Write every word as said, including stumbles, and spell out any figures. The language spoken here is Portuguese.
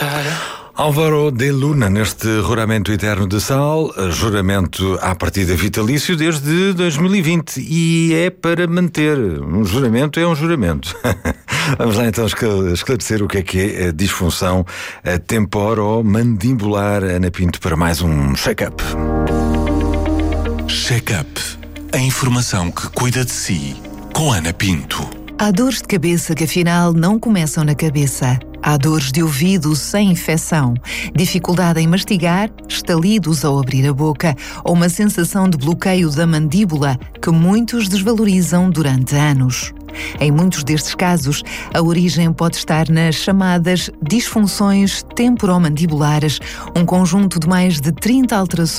Álvaro de Luna, neste Juramento Eterno de Sal, juramento à partida vitalício desde dois mil e vinte, e é para manter. Um juramento é um juramento. Vamos lá então esclarecer o que é que é a disfunção temporomandibular. Ana Pinto, para mais um check-up. Check-up. A informação que cuida de si, com Ana Pinto. Há dores de cabeça que afinal não começam na cabeça. Há dores de ouvido sem infecção, dificuldade em mastigar, estalidos ao abrir a boca ou uma sensação de bloqueio da mandíbula que muitos desvalorizam durante anos. Em muitos destes casos, a origem pode estar nas chamadas disfunções temporomandibulares, um conjunto de mais de trinta alterações